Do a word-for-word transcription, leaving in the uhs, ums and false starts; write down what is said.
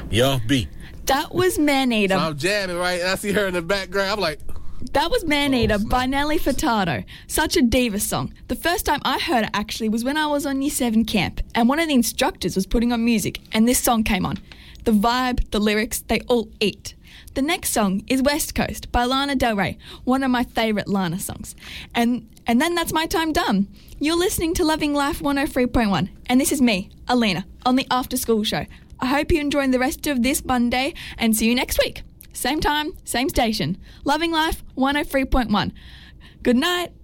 Yeah, B. That was Man Eater. So I'm jamming, right? And I see her in the background. I'm like... That was Man Eater snap. by Nelly Furtado. Such a diva song. The first time I heard it actually was when I was on Year seven camp and one of the instructors was putting on music and this song came on. The vibe, the lyrics, they all eat. The next song is West Coast by Lana Del Rey, one of my favourite Lana songs. And and then that's my time done. You're listening to Loving Life one oh three point one and this is me, Alina, on the After School Show. I hope you enjoy the rest of this Monday and see you next week. Same time, same station. Loving Life one oh three point one. Good night.